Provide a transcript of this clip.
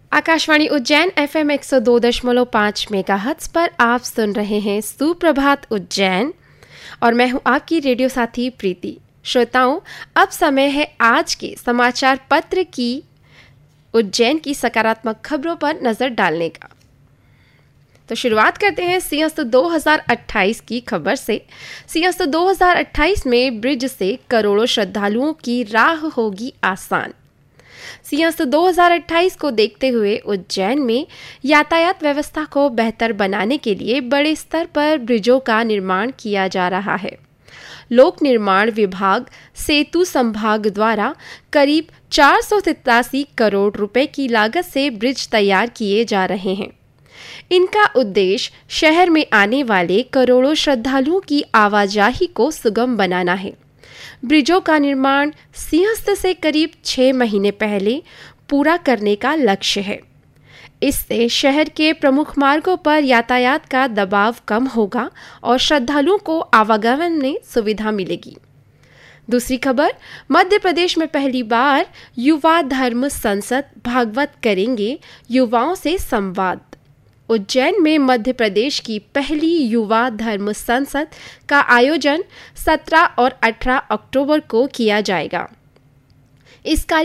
Akashvani Ujjain FM 102.5 megahertz पर आप सुन रहे हैं सुप्रभात उज्जैन और मैं हूं आपकी रेडियो साथी प्रीति। श्रोताओं, अब समय है आज के समाचार पत्र की उज्जैन की सकारात्मक खबरों पर नजर डालने का। तो शुरुआत करते हैं सिंहस्थ 2028 की खबर से। सिंहस्थ 2028 में ब्रिज से करोड़ों श्रद्धालुओं की राह होगी आसान। सिंहस्थ 2028 को देखते हुए उज्जैन में यातायात व्यवस्था को बेहतर बनाने के लिए बड़े स्तर पर ब्रिजों का निर्माण किया जा रहा है। लोक निर्माण विभाग सेतु संभाग द्वारा करीब 483 करोड़ रुपए की लागत से ब्रिज तैयार किए जा रहे हैं। इनका उद्देश्य शहर में आने वाले करोड़ों श्रद्धालुओं की आवाजाही को सुगम बनाना है। ब्रिजों का निर्माण सिंहस्थ से करीब 6 महीने पहले पूरा करने का लक्ष्य है। इससे शहर के प्रमुख मार्गों पर यातायात का दबाव कम होगा और श्रद्धालुओं को आवागमन में सुविधा मिलेगी। दूसरी खबर, मध्य प्रदेश में पहली बार युवा धर्म संसद भागवत करेंगे युवाओं से संवाद। उज्जैन में मध्य प्रदेश की पहली युवा धर्म संसद का आयोजन 17 और 18 अक्टूबर को किया जाएगा। इस